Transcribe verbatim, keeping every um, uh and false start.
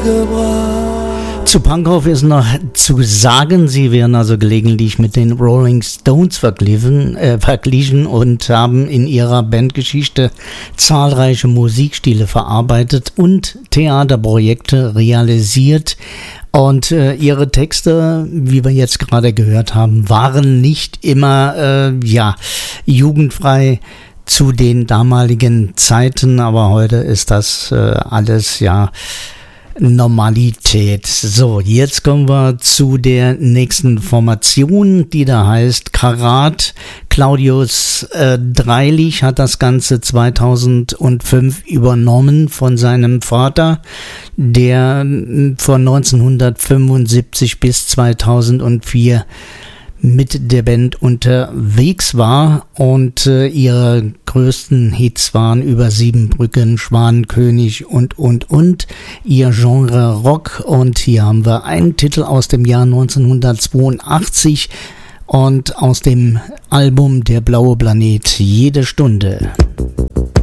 Zu Pankow ist noch zu sagen, sie werden also gelegentlich mit den Rolling Stones verglichen, äh, verglichen und haben in ihrer Bandgeschichte zahlreiche Musikstile verarbeitet und Theaterprojekte realisiert. Und äh, ihre Texte, wie wir jetzt gerade gehört haben, waren nicht immer äh, ja jugendfrei zu den damaligen Zeiten, aber heute ist das äh, alles ja Normalität. So, jetzt kommen wir zu der nächsten Formation, die da heißt Karat. Claudius äh, Dreilich hat das Ganze zweitausendfünf übernommen von seinem Vater, der von neunzehnhundertfünfundsiebzig bis zweitausendvier mit der Band unterwegs war und äh, ihre größten Hits waren Über sieben Brücken, Schwanenkönig und, und, und. Ihr Genre Rock, und hier haben wir einen Titel aus dem Jahr neunzehnhundertzweiundachtzig und aus dem Album Der blaue Planet, Jede Stunde.